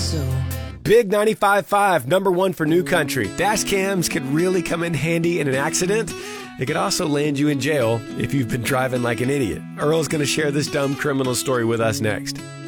so. Big 95.5, number one for New Country. Dash cams could really come in handy in an accident. It could also land you in jail if you've been driving like an idiot. Earl's going to share this dumb criminal story with us next.